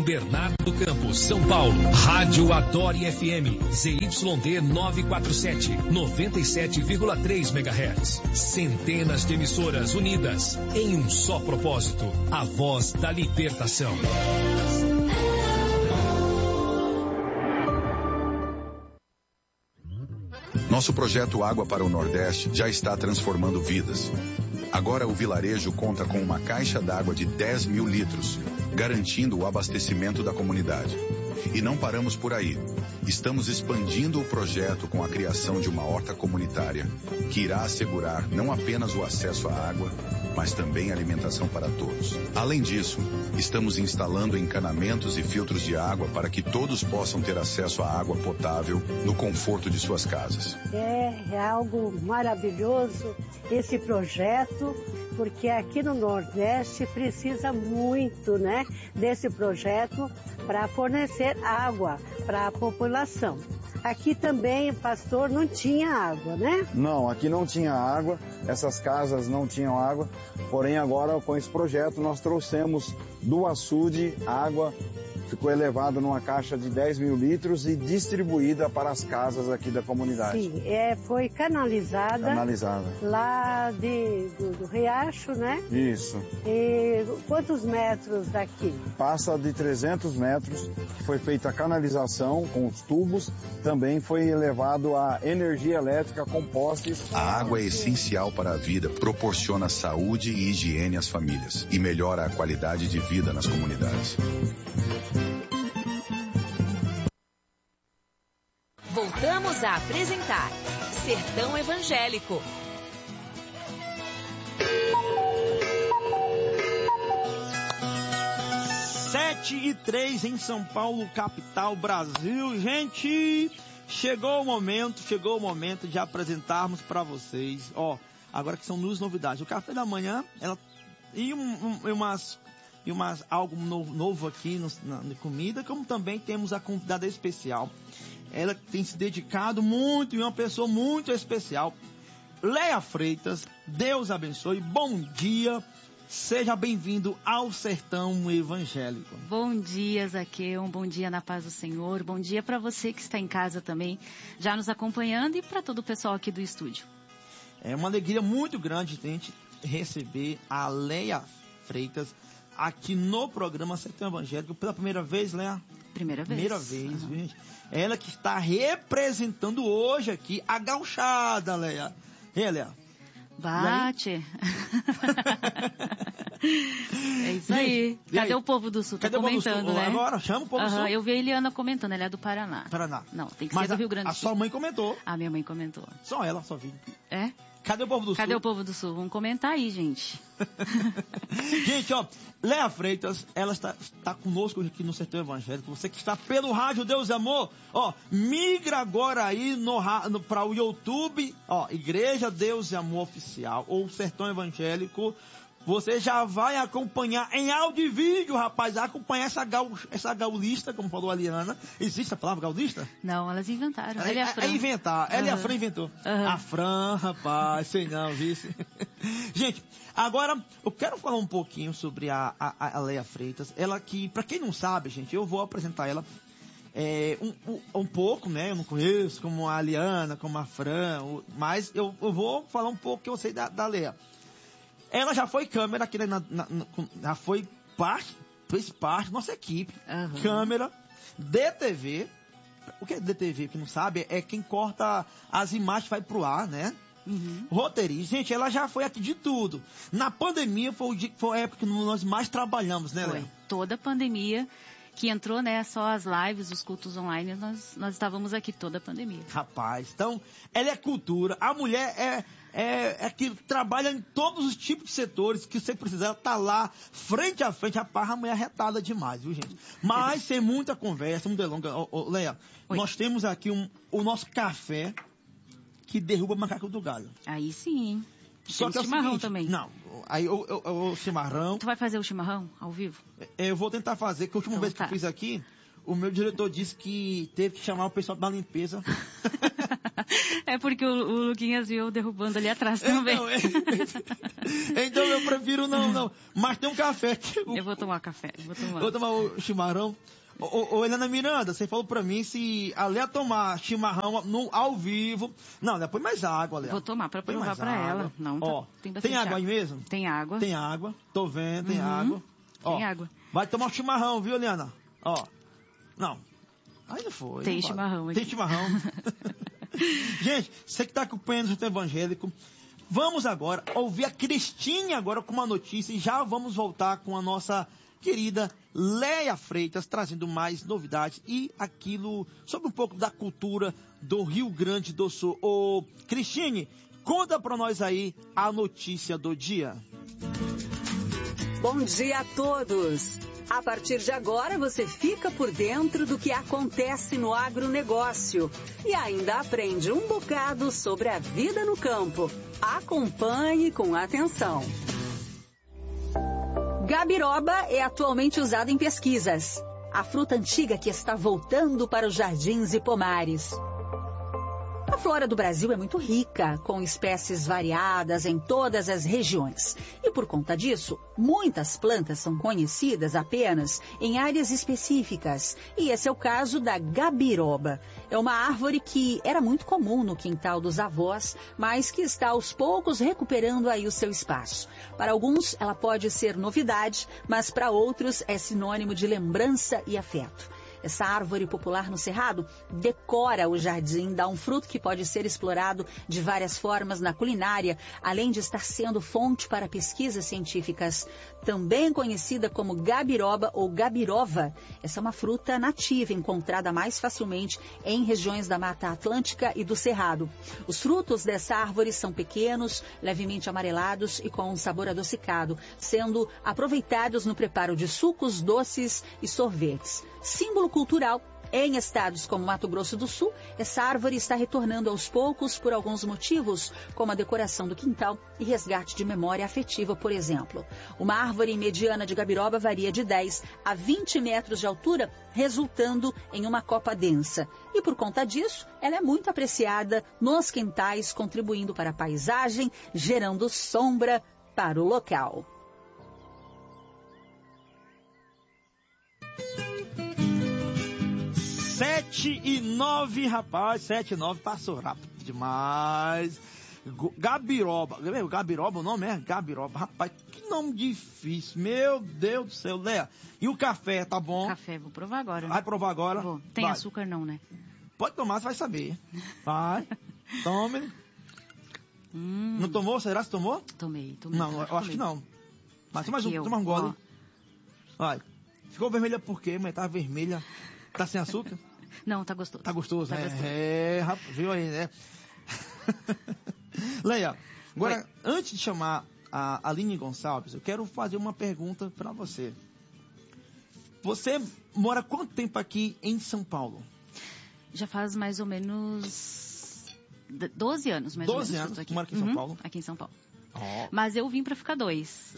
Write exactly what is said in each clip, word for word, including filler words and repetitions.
São Bernardo do Campo, São Paulo. Rádio Adore F M, Z Y D novecentos e quarenta e sete, noventa e sete vírgula três megahertz. Centenas de emissoras unidas em um só propósito, a voz da libertação. Nosso projeto Água para o Nordeste já está transformando vidas. Agora o vilarejo conta com uma caixa d'água de dez mil litros, garantindo o abastecimento da comunidade. E não paramos por aí. Estamos expandindo o projeto com a criação de uma horta comunitária, que irá assegurar não apenas o acesso à água, mas também alimentação para todos. Além disso, estamos instalando encanamentos e filtros de água para que todos possam ter acesso à água potável no conforto de suas casas. É, é algo maravilhoso esse projeto, porque aqui no Nordeste precisa muito, né, desse projeto para fornecer água para a população. Aqui também, pastor, não tinha água, né? Não, aqui não tinha água, essas casas não tinham água, porém agora com esse projeto nós trouxemos do açude água, ficou elevada numa caixa de dez mil litros e distribuída para as casas aqui da comunidade. Sim, é, foi canalizada, canalizada. lá de, do, do riacho, né? Isso. E quantos metros daqui? Passa de trezentos metros, que foi feita a canalização com os tubos, também foi elevado a energia elétrica com postes. A água é essencial para a vida, proporciona saúde e higiene às famílias e melhora a qualidade de vida nas comunidades. Voltamos a apresentar Sertão Evangélico. Sete e três em São Paulo, capital, Brasil. Gente, chegou o momento, chegou o momento de apresentarmos para vocês, ó, agora que são duas novidades. O café da manhã, ela, e, um, um, e umas... e umas, algo novo, novo aqui no, na, na comida, como também temos a convidada especial. Ela tem se dedicado muito e uma pessoa muito especial. Leia Freitas, Deus abençoe, bom dia, seja bem-vindo ao Sertão Evangélico. Bom dia, Zaqueu, bom dia na paz do Senhor, bom dia para você que está em casa também, já nos acompanhando e para todo o pessoal aqui do estúdio. É uma alegria muito grande a gente receber a Leia Freitas aqui no programa Sertão Evangélico pela primeira vez, Leia? Primeira vez. Primeira vez, uhum. gente. Ela que está representando hoje aqui a gauchada, Leia. E aí, Leia? Bate. É isso aí. Gente, Cadê aí? o povo do Sul? Tá Cadê comentando, o povo do Sul? né? Agora, chama o povo uhum, do Sul. Eu vi a Eliana comentando, ela é do Paraná. Paraná. Não, tem que Mas ser do a, Rio Grande do a Sul. sua mãe comentou. A minha mãe comentou. Só ela, só viu. É? Cadê o povo do Cadê Sul? o povo do Sul? Vamos comentar aí, gente. Gente, ó, Leia Freitas, ela está, está conosco aqui no Sertão Evangélico. Você que está pelo rádio Deus e Amor, ó, migra agora aí no, no, para o YouTube, ó, Igreja Deus e Amor Oficial, ou Sertão Evangélico. Você já vai acompanhar em áudio e vídeo, rapaz, acompanhar essa, gaul, essa gaulista, como falou a Liana. Existe a palavra gaulista? Não, elas inventaram. É, Ela é, a Fran. é inventar. Ela uhum. e a Fran inventou. Uhum. A Fran, rapaz, sei não, vice. Gente, agora eu quero falar um pouquinho sobre a, a, a Leia Freitas. Ela que, pra quem não sabe, gente, eu vou apresentar ela é, um, um, um pouco, né? Eu não conheço como a Liana, como a Fran, mas eu, eu vou falar um pouco que eu sei da, da Leia. Ela já foi câmera aqui, na, na, na, já foi parte, fez parte da nossa equipe. Uhum. Câmera, D T V. O que é D T V, que não sabe, é quem corta as imagens que vai pro ar, né? Uhum. Roteirista. Gente, ela já foi aqui de tudo. Na pandemia foi, o dia, foi a época que nós mais trabalhamos, né, Léo? Foi. Toda a pandemia que entrou, né, só as lives, os cultos online, nós, nós estávamos aqui toda a pandemia. Rapaz, então, ela é cultura. A mulher é... É, é que trabalha em todos os tipos de setores que você precisar, ela tá lá, frente a frente, a parra, a mulher retada demais, viu, gente? Mas, sem muita conversa, muita delonga, ô, ô, Leia, Oi. Nós temos aqui um, o nosso café que derruba macaco do galho. Aí sim. Só Tem que é o chimarrão seguinte, também. Não, aí o, o, o chimarrão... Tu vai fazer o chimarrão ao vivo? Eu vou tentar fazer, que a última então, vez tá. que eu fiz aqui, o meu diretor disse que teve que chamar o pessoal da limpeza... É porque o, o Luquinhas viu eu derrubando ali atrás também. Então, é, então eu prefiro não, não. Mas tem um café aqui. Eu vou tomar café. Vou tomar, vou tomar o chimarrão. Ô, ô, Helena Miranda, você falou pra mim se a Léa tomar chimarrão no, ao vivo... Não, depois mais água, Léa. Vou tomar pra provar pra água. ela. Não, ó, tá, tem tem água aí mesmo? Tem água. Tem água. Tô vendo, tem uhum. água. Ó, tem água. Vai tomar um chimarrão, viu, Helena? Ó, não. Aí não foi. Tem não chimarrão vale. aqui. Tem chimarrão. Gente, você que tá acompanhando o Evangélico, vamos agora ouvir a Cristinha agora com uma notícia e já vamos voltar com a nossa querida Léa Freitas, trazendo mais novidades e aquilo sobre um pouco da cultura do Rio Grande do Sul. Ô, Cristine, conta pra nós aí a notícia do dia. Bom dia a todos! A partir de agora você fica por dentro do que acontece no agronegócio e ainda aprende um bocado sobre a vida no campo. Acompanhe com atenção. Gabiroba é atualmente usada em pesquisas. A fruta antiga que está voltando para os jardins e pomares. A flora do Brasil é muito rica, com espécies variadas em todas as regiões. E por conta disso, muitas plantas são conhecidas apenas em áreas específicas. E esse é o caso da gabiroba. É uma árvore que era muito comum no quintal dos avós, mas que está aos poucos recuperando aí o seu espaço. Para alguns, ela pode ser novidade, mas para outros é sinônimo de lembrança e afeto. Essa árvore popular no Cerrado decora o jardim, dá um fruto que pode ser explorado de várias formas na culinária, além de estar sendo fonte para pesquisas científicas. Também conhecida como gabiroba ou gabirova, essa é uma fruta nativa encontrada mais facilmente em regiões da Mata Atlântica e do Cerrado. Os frutos dessa árvore são pequenos, levemente amarelados e com um sabor adocicado, sendo aproveitados no preparo de sucos, doces e sorvetes. Símbolo cultural, em estados como Mato Grosso do Sul, essa árvore está retornando aos poucos por alguns motivos, como a decoração do quintal e resgate de memória afetiva, por exemplo. Uma árvore mediana de gabiroba varia de dez a vinte metros de altura, resultando em uma copa densa. E por conta disso, ela é muito apreciada nos quintais, contribuindo para a paisagem, gerando sombra para o local. Sete e nove, rapaz, sete e nove, passou rápido demais. Gabiroba, Gabiroba, o nome é Gabiroba, rapaz, que nome difícil, meu Deus do céu, Léa. E o café, tá bom? Café, vou provar agora. Né? Vai provar agora? Vou. Tem vai. Açúcar não, né? Pode tomar, você vai saber. Vai, tome. Hum. Não tomou? Será que tomou? Tomei, tomei. Não, eu tomei. acho que não. Mas toma mais um, eu, toma um gole. Vai. Ficou vermelha por quê? Mas tá vermelha. Tá sem açúcar? Não, tá gostoso. Tá gostoso, tá né? gostoso. É, rapaz, viu aí, né? Léa, agora, Oi. antes de chamar a Aline Gonçalves, eu quero fazer uma pergunta para você. Você mora quanto tempo aqui em São Paulo? Já faz mais ou menos doze anos, mais doze ou menos. anos, aqui. mora aqui em uhum, São Paulo? Aqui em São Paulo. Oh. Mas eu vim para ficar dois.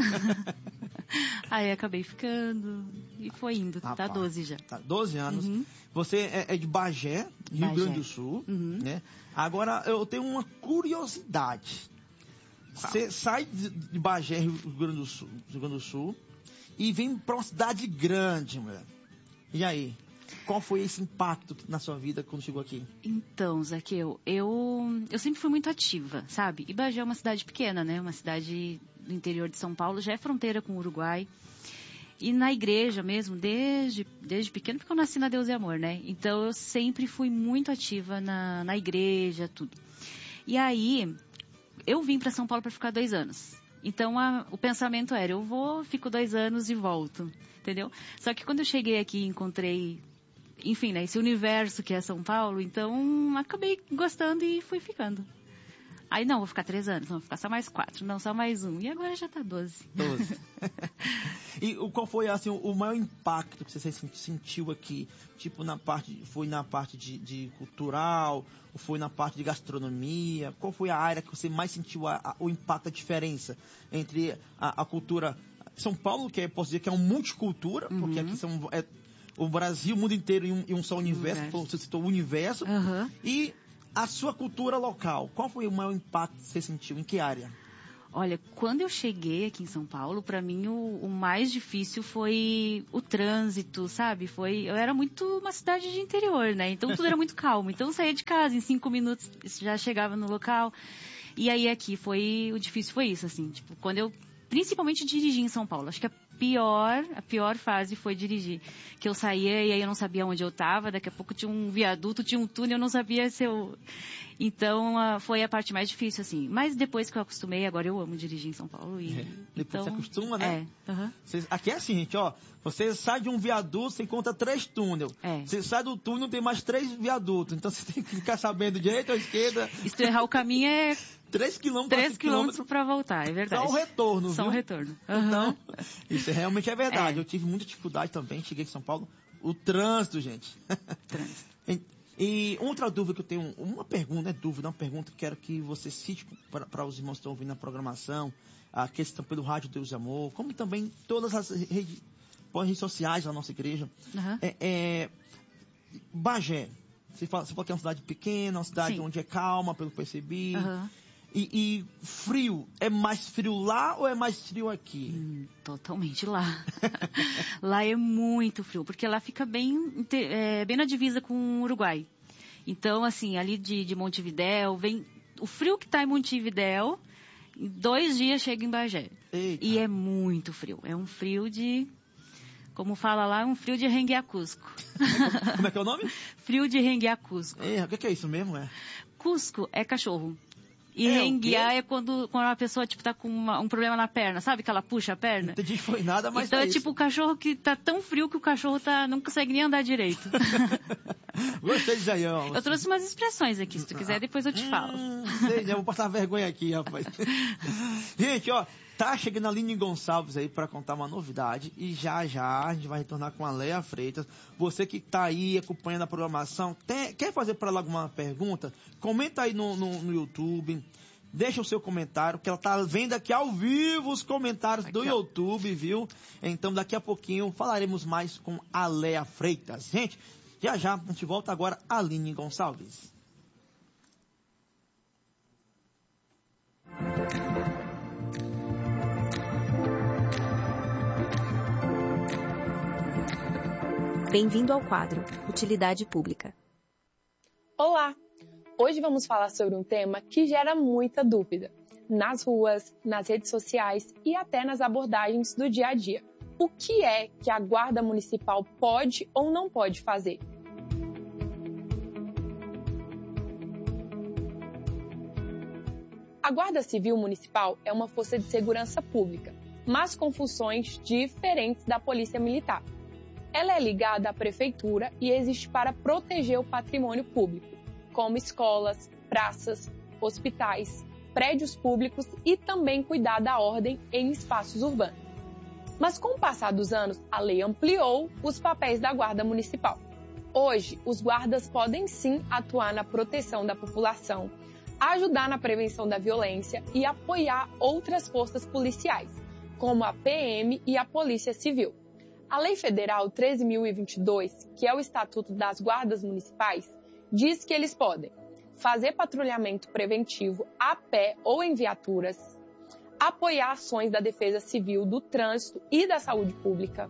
Aí acabei ficando e foi indo. Rapaz, tá doze já. Tá doze anos. Uhum. Você é, é de Bagé, Rio Bagé. Grande do Sul, uhum. né? Agora, eu tenho uma curiosidade. Você sai de, de Bagé, Rio Grande do Sul, Rio Grande do Sul e vem para uma cidade grande, mulher. E aí? Qual foi esse impacto na sua vida quando chegou aqui? Então, Zaqueu, eu, eu sempre fui muito ativa, sabe? E Bagé é uma cidade pequena, né? Uma cidade do interior de São Paulo, já é fronteira com o Uruguai. E na igreja mesmo, desde, desde pequeno, porque eu nasci na Deus e Amor, né? Então, eu sempre fui muito ativa na, na igreja, tudo. E aí, eu vim para São Paulo para ficar dois anos. Então, a, o pensamento era, eu vou, fico dois anos e volto, entendeu? Só que quando eu cheguei aqui e encontrei... Enfim, né, esse universo que é São Paulo, então acabei gostando e fui ficando. Aí não, vou ficar três anos, não, vou ficar só mais quatro, não, só mais um. E agora já tá doze. Doze. E qual foi, assim, o maior impacto que você sentiu aqui? Tipo, na parte, foi na parte de, de cultural, ou foi na parte de gastronomia? Qual foi a área que você mais sentiu a, a, o impacto, a diferença entre a, a cultura... São Paulo, que é, posso dizer que é uma multicultura, uhum. porque aqui são... É, o Brasil, o mundo inteiro em um, em um só universo, uhum. você citou o universo, uhum. e a sua cultura local, qual foi o maior impacto que você sentiu? Em que área? Olha, quando eu cheguei aqui em São Paulo, para mim o, o mais difícil foi o trânsito, sabe? Foi, eu era muito uma cidade de interior, né? Então tudo era muito calmo. Então eu saía de casa, em cinco minutos já chegava no local. E aí aqui foi, o difícil foi isso, assim, tipo, quando eu principalmente dirigi em São Paulo. Acho que a pior, a pior fase foi dirigir. Que eu saía e aí eu não sabia onde eu estava, daqui a pouco tinha um viaduto, tinha um túnel, eu não sabia se eu... Então, uh, foi a parte mais difícil, assim. Mas depois que eu acostumei, agora eu amo dirigir em São Paulo. E, é. Depois então, você acostuma, né? É. Uhum. Vocês, aqui é assim, gente, ó. Você sai de um viaduto, você encontra três túneis. É. Você sai do túnel, tem mais três viadutos. Então, você tem que ficar sabendo direita ou esquerda. E se tu errar o caminho é... Três quilômetros. Três quilômetros para voltar, é verdade. Só o retorno, Só viu? o retorno. Uhum. Então, isso realmente é verdade. É. Eu tive muita dificuldade também, cheguei em São Paulo. O trânsito, gente. Trânsito. E outra dúvida que eu tenho, uma pergunta, é dúvida, uma pergunta que quero que você cite para os irmãos que estão ouvindo a programação, a questão pelo Rádio Deus e Amor, como também todas as redes, redes sociais da nossa igreja. Uhum. É, é, Bagé, você fala, você fala que é uma cidade pequena, uma cidade Sim. onde é calma, pelo que percebi. Uhum. E, e frio, é mais frio lá ou é mais frio aqui? Hum, totalmente lá. Lá é muito frio, porque lá fica bem, é, bem na divisa com o Uruguai. Então, assim, ali de, de Montevidéu, vem o frio que está em Montevidéu, em dois dias chega em Bagé. Eita. E é muito frio. É um frio de, como fala lá, um frio de rengueacusco. Como é que é o nome? Frio de rengueacusco. É, o que é isso mesmo? É? Cusco é cachorro. E é, renguear é quando, quando a pessoa, tipo, tá com uma, um problema na perna. Sabe que ela puxa a perna? Não entendi, foi nada, mas Então é, é isso. tipo o cachorro que tá tão frio que o cachorro tá, não consegue nem andar direito. Gostei disso aí, ó. Eu trouxe umas expressões aqui. Se tu quiser, depois eu te falo. Hum, sei, já vou passar vergonha aqui, rapaz. Gente, ó, tá chegando a Aline Gonçalves aí para contar uma novidade. E já, já, a gente vai retornar com a Leia Freitas. Você que tá aí acompanhando a programação, tem, quer fazer para ela alguma pergunta? Comenta aí no, no, no YouTube. Deixa o seu comentário, que ela tá vendo aqui ao vivo os comentários aqui, do YouTube, ó. Viu? Então, daqui a pouquinho, falaremos mais com a Leia Freitas. Gente, já já, a gente volta agora a Aline Gonçalves. Bem-vindo ao quadro Utilidade Pública. Olá! Hoje vamos falar sobre um tema que gera muita dúvida nas ruas, nas redes sociais e até nas abordagens do dia a dia. O que é que a Guarda Municipal pode ou não pode fazer? A Guarda Civil Municipal é uma força de segurança pública, mas com funções diferentes da Polícia Militar. Ela é ligada à Prefeitura e existe para proteger o patrimônio público, como escolas, praças, hospitais, prédios públicos e também cuidar da ordem em espaços urbanos. Mas com o passar dos anos, a lei ampliou os papéis da Guarda Municipal. Hoje, os guardas podem sim atuar na proteção da população, ajudar na prevenção da violência e apoiar outras forças policiais, como a P M e a Polícia Civil. A Lei Federal treze mil e vinte e dois, que é o Estatuto das Guardas Municipais, diz que eles podem fazer patrulhamento preventivo a pé ou em viaturas, apoiar ações da Defesa Civil, do Trânsito e da Saúde Pública,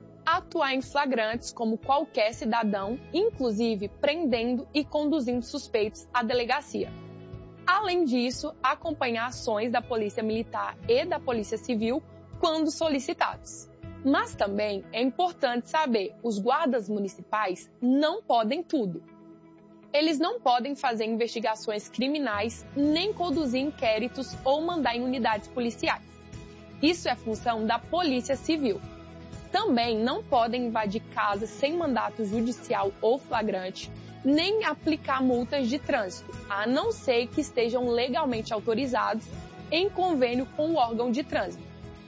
atuar em flagrantes como qualquer cidadão, inclusive prendendo e conduzindo suspeitos à delegacia. Além disso, acompanhar ações da Polícia Militar e da Polícia Civil quando solicitados. Mas também é importante saber, os guardas municipais não podem tudo. Eles não podem fazer investigações criminais, nem conduzir inquéritos ou mandar em unidades policiais. Isso é função da Polícia Civil. Também não podem invadir casas sem mandato judicial ou flagrante, nem aplicar multas de trânsito, a não ser que estejam legalmente autorizados em convênio com o órgão de trânsito.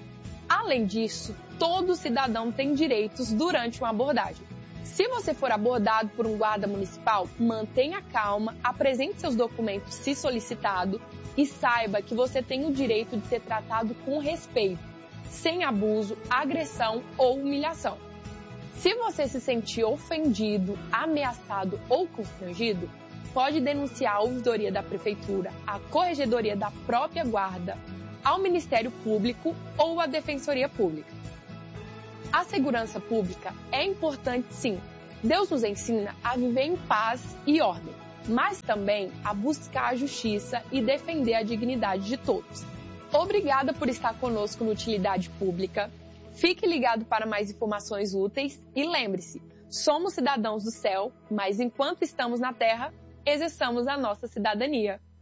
Além disso, todo cidadão tem direitos durante uma abordagem. Se você for abordado por um guarda municipal, mantenha calma, apresente seus documentos se solicitado e saiba que você tem o direito de ser tratado com respeito, sem abuso, agressão ou humilhação. Se você se sentir ofendido, ameaçado ou constrangido, pode denunciar a ouvidoria da Prefeitura, a Corregedoria da própria Guarda, ao Ministério Público ou à Defensoria Pública. A segurança pública é importante, sim. Deus nos ensina a viver em paz e ordem, mas também a buscar a justiça e defender a dignidade de todos. Obrigada por estar conosco no Utilidade Pública. Fique ligado para mais informações úteis e lembre-se, somos cidadãos do céu, mas enquanto estamos na terra, exerçamos a nossa cidadania.